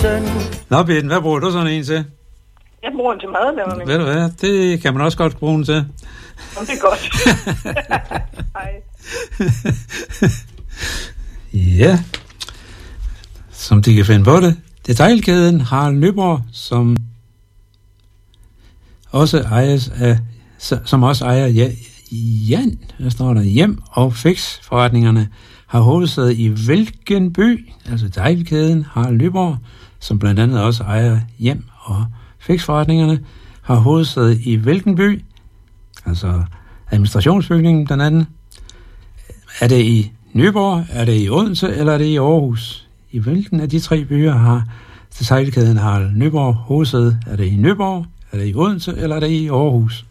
søn. Nå, Bitten, hvad bruger du sådan en til? Jeg bruger den til madlavning. Ved du hvad, det kan man også godt bruge den til. Jamen, det er godt. Hej. Ja, som de kan finde på det. Detailkæden Harald Nyborg, som også ejer Jan, der står der, hjem- og fix-forretningerne, har hovedsæde i hvilken by? Altså detailkæden Harald Nyborg, som blandt andet også ejer hjem- og fix-forretningerne, har hovedsæde i hvilken by? Altså administrationsbygningen blandt andet. Er det i Nyborg, er det i Odense, eller er det i Aarhus? I hvilken af de 3 byer har detailkæden Harald Nyborg hovedsæde? Er det i Nyborg, er det i Odense, eller er det i Aarhus?